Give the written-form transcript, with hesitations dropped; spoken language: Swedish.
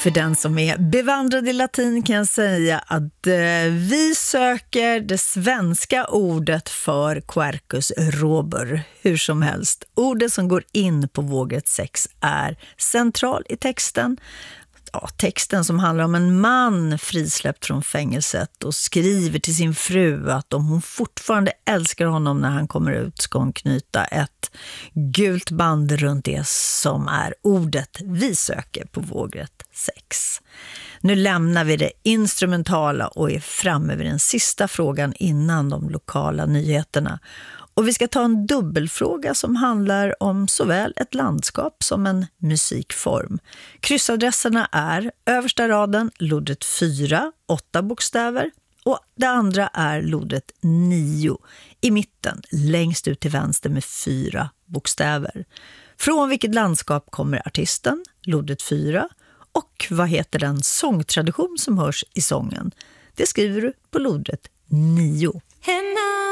För den som är bevandrad i latin kan jag säga att vi söker det svenska ordet för Quercus robur. Hur som helst, ordet som går in på vågrätt 6 är central i texten. Ja, texten som handlar om en man frisläppt från fängelset och skriver till sin fru att om hon fortfarande älskar honom när han kommer ut ska hon knyta ett gult band runt det som är ordet vi söker på vågrätt 6. Nu lämnar vi det instrumentala och är framme vid den sista frågan innan de lokala nyheterna. Och vi ska ta en dubbelfråga som handlar om såväl ett landskap som en musikform. Kryssadresserna är översta raden, lodret 4, 8 bokstäver. Och det andra är lodret 9, i mitten, längst ut till vänster med 4 bokstäver. Från vilket landskap kommer artisten, lodret 4, och vad heter den sångtradition som hörs i sången? Det skriver du på lodret 9.